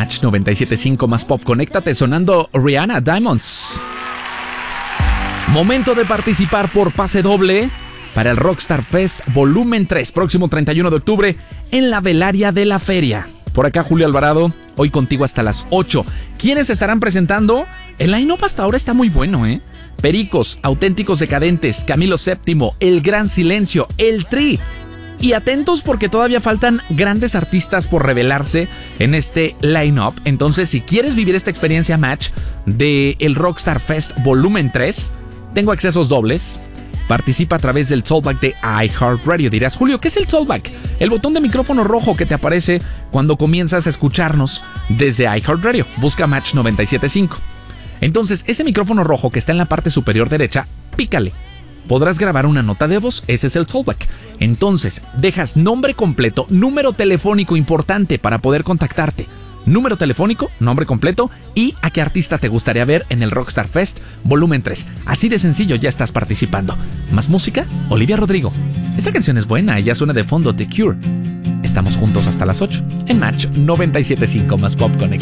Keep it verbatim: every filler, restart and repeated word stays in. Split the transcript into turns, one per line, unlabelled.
Match noventa y siete punto cinco más pop. Conéctate sonando Rihanna, Diamonds. Momento de participar por pase doble para el Rockstar Fest Volumen tres, próximo treinta y uno de octubre en la Velaria de la Feria. Por acá Julio Alvarado, hoy contigo hasta las ocho. ¿Quiénes estarán presentando? El line-up hasta ahora está muy bueno, ¿eh? Pericos, Auténticos Decadentes, Camilo séptimo, El Gran Silencio, El Tri. Y atentos porque todavía faltan grandes artistas por revelarse en este line-up. Entonces, si quieres vivir esta experiencia Match de el Rockstar Fest Volumen tres, tengo accesos dobles. Participa a través del Tollback de iHeartRadio. Dirás, Julio, ¿qué es el Tollback? El botón de micrófono rojo que te aparece cuando comienzas a escucharnos desde iHeartRadio. Busca Match noventa y siete punto cinco. Entonces, ese micrófono rojo que está en la parte superior derecha, pícale. Podrás grabar una nota de voz, ese es el Tollback. Entonces, dejas nombre completo, número telefónico importante para poder contactarte. Número telefónico, nombre completo y a qué artista te gustaría ver en el Rockstar Fest Volumen tres. Así de sencillo, ya estás participando. ¿Más música? Olivia Rodrigo. Esta canción es buena y ya suena de fondo The Cure. Estamos juntos hasta las ocho en Match noventa y siete punto cinco más Pop Connect.